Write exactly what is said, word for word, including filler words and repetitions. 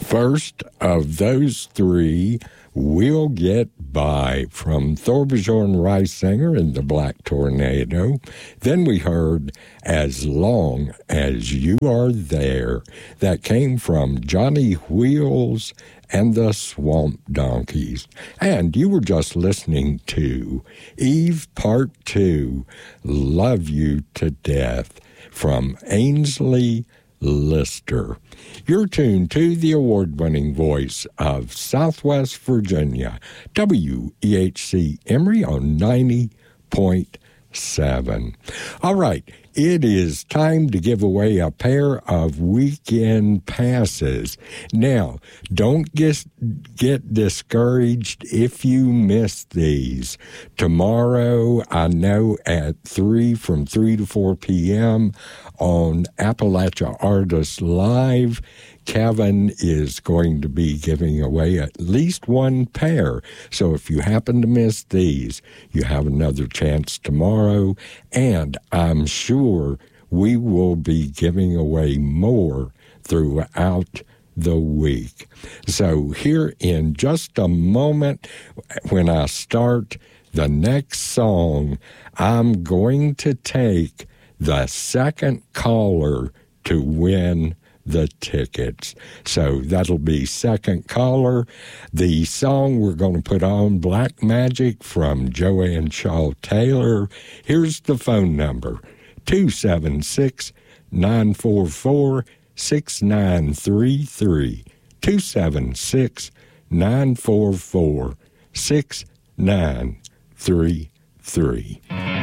First of those three, We'll Get By, from Thorbjorn Reisinger and the Black Tornado. Then we heard As Long As You Are There. That came from Johnny Wheels and the Swamp Donkeys. And you were just listening to Eve Part two, Love You to Death, from Ainsley Lister. You're tuned to the award-winning voice of Southwest Virginia, W E H C Emory on ninety point seven. All right, it is time to give away a pair of weekend passes. Now, don't get, get discouraged if you miss these. Tomorrow, I know at three, from three to four p.m. on Appalachia Artists Live, Kevin is going to be giving away at least one pair. So if you happen to miss these, you have another chance tomorrow. And I'm sure we will be giving away more throughout the week. So here in just a moment, when I start the next song, I'm going to take the second caller to win the tickets. So that'll be second caller. The song we're going to put on, Black Magic from Joanne Shaw Taylor. Here's the phone number, two seven six, nine four four, six nine three three, two seven six, nine four four, six nine three three.